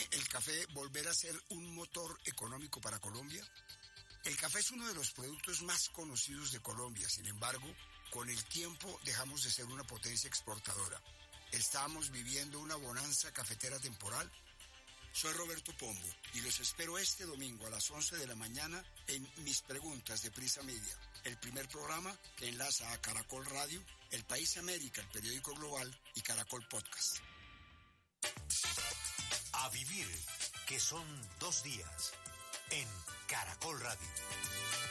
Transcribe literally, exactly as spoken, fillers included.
¿Puede el café volver a ser un motor económico para Colombia? El café es uno de los productos más conocidos de Colombia. Sin embargo, con el tiempo dejamos de ser una potencia exportadora. ¿Estamos viviendo una bonanza cafetera temporal? Soy Roberto Pombo y los espero este domingo a las once de la mañana en Mis Preguntas de Prisa Media, el primer programa que enlaza a Caracol Radio, El País América, el periódico global y Caracol Podcast. A vivir, que son dos días, en Caracol Radio.